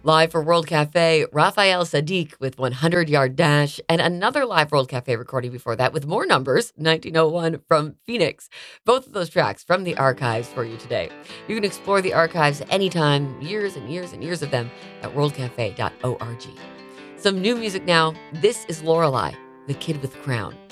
Live for World Cafe, Raphael Sadiq with 100 Yard Dash, and another live World Cafe recording before that with more numbers, 1901 from Phoenix. Both of those tracks from the archives for you today. You can explore the archives anytime, years and years and years of them, at worldcafe.org. Some new music now. This is Lorelei, the Kid with Crown.